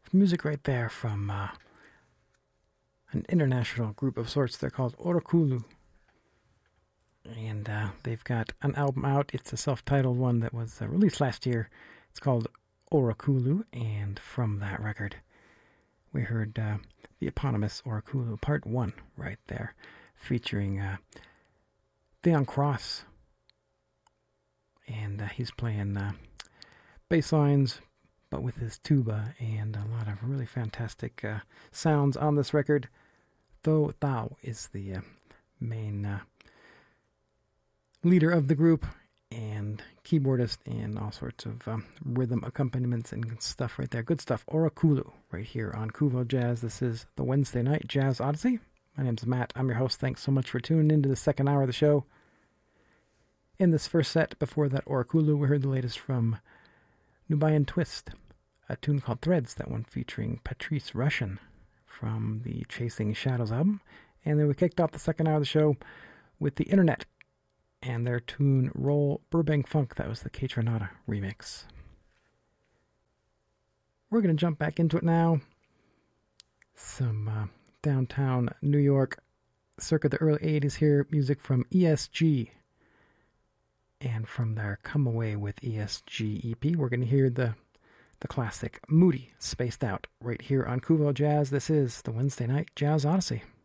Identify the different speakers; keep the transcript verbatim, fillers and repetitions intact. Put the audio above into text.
Speaker 1: Music right there from uh, an international group of sorts. They're called Orokulu. And uh, they've got an album out. It's a self-titled one that was uh, released last year. It's called Orokulu. And from that record, we heard uh, the eponymous Orokulu Part one right there, featuring uh, Theon Cross. And uh, he's playing uh, bass lines, but with his tuba, and a lot of really fantastic uh, sounds on this record. Though Thao is the uh, main uh, leader of the group, and keyboardist, and all sorts of um, rhythm accompaniments and stuff right there. Good stuff. Orokulu right here on Kuvo Jazz. This is the Wednesday Night Jazz Odyssey. My name's Matt. I'm your host. Thanks so much for tuning into the second hour of the show. In this first set, before that Orokulu, we heard the latest from Nubian Twist, a tune called Threads, that one featuring Patrice Rushen from the Chasing Shadows album. And then we kicked off the second hour of the show with the Internet and their tune Roll Burbank Funk. That was the Kaytranada remix. We're going to jump back into it now. Some uh, downtown New York, circa the early eighties here, music from E S G. And from their Come Away with E S G E P, we're going to hear the the classic Moody Spaced Out right here on Kuvo Jazz. This is the Wednesday Night Jazz Odyssey.